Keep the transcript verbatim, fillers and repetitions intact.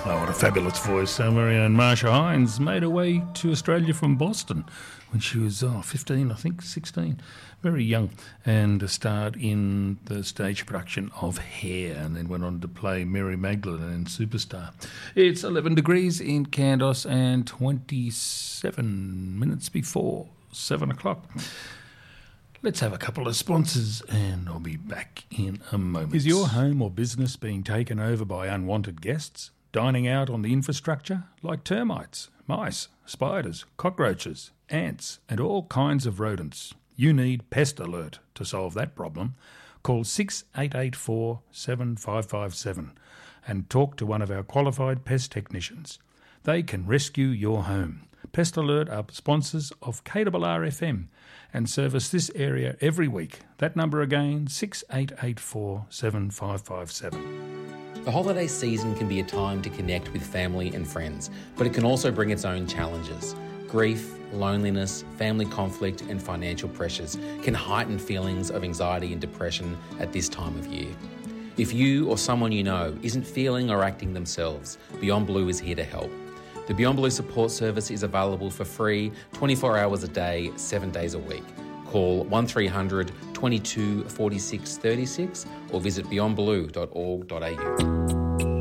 Oh, what a fabulous voice. Our very own Marsha Hines made her way to Australia from Boston when she was oh, fifteen, I think, sixteen, very young, and starred in the stage production of Hair, and then went on to play Mary Magdalene in Superstar. It's eleven degrees in Kandos and twenty-seven minutes before seven o'clock. Let's have a couple of sponsors and I'll be back in a moment. Is your home or business being taken over by unwanted guests? Dining out on the infrastructure like termites, mice, spiders, cockroaches, ants and all kinds of rodents? You need Pest Alert to solve that problem. Call six eight eight four, seven five five seven and talk to one of our qualified pest technicians. They can rescue your home. Pest Alert are sponsors of K R R F M and service this area every week. That number again, six eight eight four, seven five five seven. The holiday season can be a time to connect with family and friends, but it can also bring its own challenges. Grief, loneliness, family conflict and financial pressures can heighten feelings of anxiety and depression at this time of year. If you or someone you know isn't feeling or acting themselves, Beyond Blue is here to help. The Beyond Blue support service is available for free twenty-four hours a day, seven days a week. Call one three hundred, twenty-two, forty-six, thirty-six or visit beyond blue dot org dot a u.